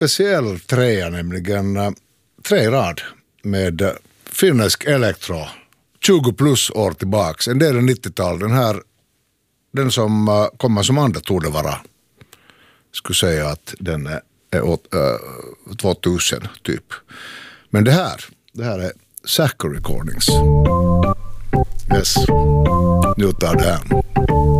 speciell träja, nämligen trärad med finländsk elektro 20 plus år tillbaks. En del är 90-tal. Den som kommer som andra tog det vara. Skulle säga att den är 2000 typ. Men det här är Sacco Recordings. Yes. Nu tar det här.